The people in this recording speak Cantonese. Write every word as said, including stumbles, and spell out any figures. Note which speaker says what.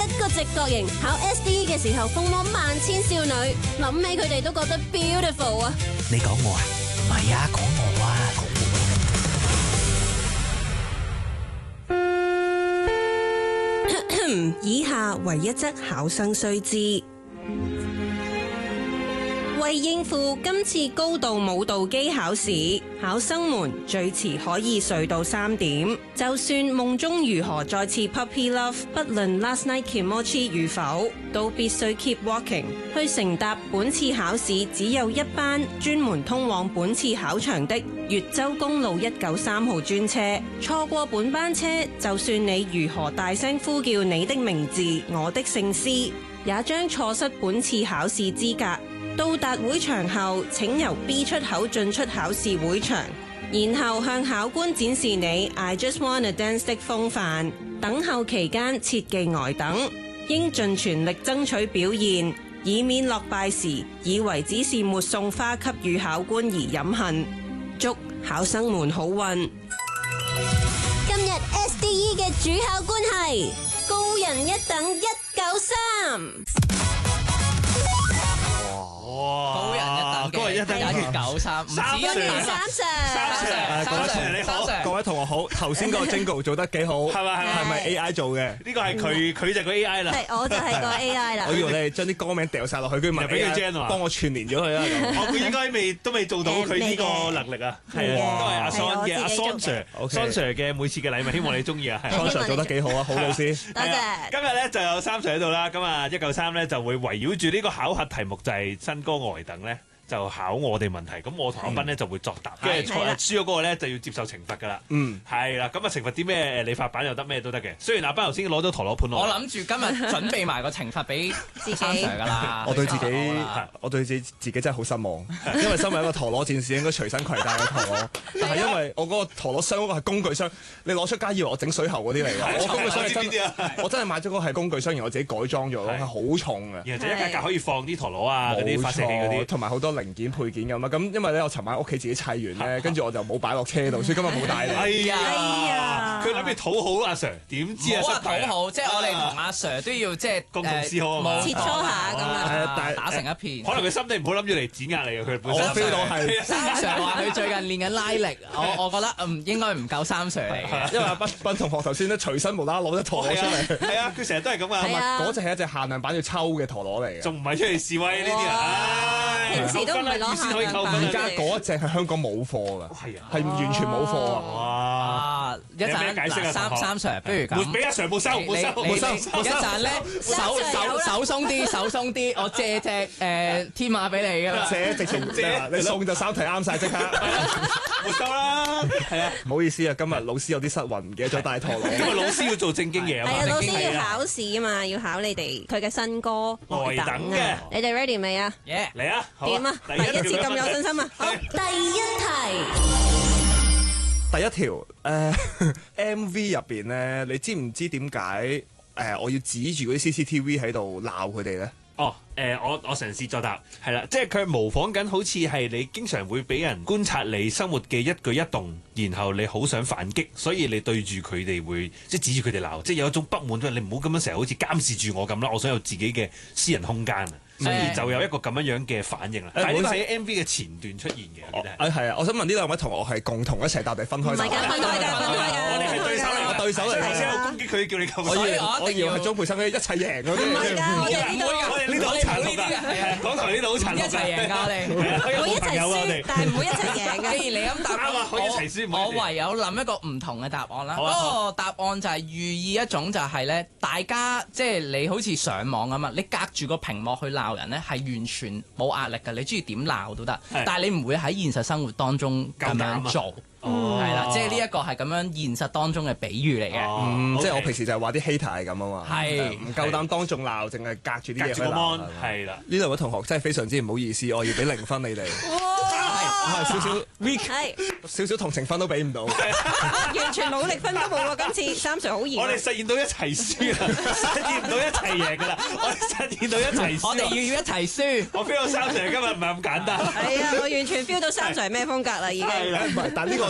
Speaker 1: 一個直角形，考 S D E 嘅時候風魔萬千少女，諗起佢哋都覺得 beautiful 啊！
Speaker 2: 你講我啊？唔係啊，講我啊，講
Speaker 3: 我。以下為一則考生須知。為應付今次高度舞蹈機考試，考生們最遲可以睡到三點。就算夢中如何再次 puppy love， 不論 last night kimochi 與否，都必須 keep walking 去乘搭本次考試只有一班專門通往本次考場的越州公路一九三號專車。錯過本班車，就算你如何大聲呼叫你的名字，我的姓施，也將錯失本次考試資格。到達會場後，請由 B 出口進出考試會場，然後向考官展示你 I just wanna dance 的風範。等候期間切忌呆等，應盡全力爭取表現，以免落敗時以為只是沒送花給予考官而飲恨。祝考生們好運！
Speaker 1: 今日 S D E 嘅主考官係高人一等一九三。
Speaker 4: 哇！高人一等，高人一等一九三，唔止一年
Speaker 1: 三 Sir，
Speaker 4: 三 Sir，
Speaker 5: 各位同學你好，各位同學好，頭先嗰個 Jingle 做得幾好，係咪係咪 A I 做嘅？
Speaker 4: 呢個係佢，佢就係個 A I 啦。
Speaker 1: 係，我就係個 A I 啦。
Speaker 5: 我以為你係將啲歌名掉晒落去，跟住問俾佢 Jen 幫我串連咗佢啦。
Speaker 4: 我估應該未都未做到佢呢個能力啊。係啊，都係阿 Son 嘅阿 Son Sir，Son Sir 嘅每次嘅禮物，希望你中意啊。Son
Speaker 5: Sir 做得幾好啊，好老師。
Speaker 1: 多謝。
Speaker 4: 今日咧就有三 Sir 喺度啦，咁啊一九三咧就會圍繞住呢個考核題目就係新歌呆等咧。就考我哋問題，咁我同阿斌咧就會作答，跟住錯輸咗嗰個咧就要接受懲罰噶啦。嗯，係啦，咁啊懲罰啲咩？你發版又得，咩都得嘅。雖然阿斌頭先攞咗陀螺盤，
Speaker 6: 我諗住今日準備埋個懲罰俾三 Sir 噶啦。
Speaker 5: 我對自己，我對自自己真係好失望，因為身為一個陀螺戰士應該隨身攜帶嘅陀螺，但係因為我嗰個陀螺箱嗰個係工具箱，你攞出街以為我整水喉嗰啲嚟㗎。我工具箱係真，我真係買咗個係工具箱，然後我自己改裝咗，係好重嘅。
Speaker 4: 然後就一格格可以放啲陀螺啊，嗰啲發射器嗰啲，
Speaker 5: 同埋好多零件配件咁啊，咁因為咧我尋晚屋企自己砌完咧，跟住我就冇擺落車度，所以今日冇帶嚟。
Speaker 4: 哎呀，佢諗住討好阿 Sir， 點知啊失敗。
Speaker 6: 討好，即係我哋同阿 Sir 都要即係
Speaker 4: 共同思考啊嘛，
Speaker 3: 切磋下咁啊，
Speaker 6: 打成一片。
Speaker 4: 可能佢心地唔好，諗住嚟指壓你啊，佢本身。
Speaker 5: 我 feel 到係
Speaker 6: 三 Sir 話佢最近練緊拉力，我我覺得嗯應該唔夠三 Sir 嚟嘅，
Speaker 5: 因為阿斌斌同學頭先咧隨身無啦啦攞隻陀螺出嚟。
Speaker 4: 係啊，佢成日都係咁啊。
Speaker 5: 同埋嗰隻係一隻限量版要抽嘅陀螺嚟嘅，
Speaker 4: 仲唔係出嚟示威呢啲啊？
Speaker 1: 平時都唔係攞限量版。
Speaker 5: 而家嗰一隻係香港冇貨㗎，係完全冇貨啊！
Speaker 6: 哇！一陣
Speaker 4: 解釋啊，
Speaker 6: 三三 Sir， 不如咁，
Speaker 4: 俾阿 Sir 冇收，冇收，冇收。
Speaker 6: 一陣咧手手手鬆啲，手鬆啲，我借隻誒天馬俾你㗎啦。
Speaker 5: 借直情借，你送就三題啱晒即刻。
Speaker 4: 冇收啦，係啊，
Speaker 5: 唔好意思啊，今日老師有啲失魂，唔記得咗帶陀螺。
Speaker 4: 因為老師要做正經嘢啊嘛，
Speaker 3: 係啊，老師要考試啊嘛，要考你哋佢嘅新歌
Speaker 4: 呆等嘅。
Speaker 3: 你哋 ready 未啊？
Speaker 4: 嚟啊！
Speaker 3: 點啊？第一次咁有信心啊！好，
Speaker 1: 第一題。
Speaker 5: 第一條誒、呃、M V 入邊咧，你知唔知點解誒我要指住嗰啲 C C T V 喺度鬧佢哋咧？
Speaker 4: 哦，誒、呃，我我嘗試作答，係啦，即係佢模仿緊，好似係你經常會俾人觀察你生活嘅一舉一動，然後你好想反擊，所以你對住佢哋會即係指住佢哋鬧，即係有一種不滿，即係你唔好咁樣成日好似監視住我咁啦，我想有自己嘅私人空間啊。所以就有一個咁樣樣嘅反應啦。但係呢個喺 M V 嘅前段出現嘅，我記得。
Speaker 5: 誒係啊，我想問呢兩位同學係共同一齊答定分開？
Speaker 3: 唔係㗎，分開㗎，分開㗎。
Speaker 4: 我哋係對手嚟，
Speaker 5: 我對手嚟。
Speaker 4: 頭先我攻擊佢，叫你咁。
Speaker 5: 我以為我以為係鍾培生嗰啲一齊贏嗰啲。
Speaker 3: 唔係㗎，我哋呢度
Speaker 4: 我哋呢度好殘酷㗎，港台呢度好殘酷㗎。
Speaker 6: 一齊贏㗎我哋，
Speaker 3: 會一齊輸，但係唔會一齊贏㗎。
Speaker 6: 既然你咁答，
Speaker 4: 啱啊，可以一齊輸。
Speaker 6: 我唯有諗一個唔同嘅答案啦。嗰個答案就係寓意一種就係咧，大家即係你好似上網咁啊，你隔住個屏幕去鬧人咧，係完全冇壓力㗎，你中意點鬧都得，但係你唔會喺現實生活當中咁樣做，係啦，即係呢一個係咁樣現實當中嘅比喻嚟嘅，
Speaker 5: 即係我平時就係話啲 hater 係咁啊嘛，
Speaker 6: 係
Speaker 5: 唔夠膽當眾鬧，淨係隔住啲嘢去鬧，
Speaker 4: 係啦。
Speaker 5: 呢兩位同學真係非常之唔好意思，我要俾零分你哋，我係少少 weak，少少同情分都俾唔到，
Speaker 3: 完全努力分都冇喎。今次三 Sir 好嚴，
Speaker 4: 我哋實現到一齊輸啦，實現唔到一齊贏㗎啦，我哋實現到一齊輸，
Speaker 6: 我哋要要一齊輸。
Speaker 4: 我 feel 到三 Sir 今日唔係咁簡單。
Speaker 3: 係啊，我完全 feel 到三 Sir 係咩風格啦，已經。
Speaker 5: 唔係，但呢個。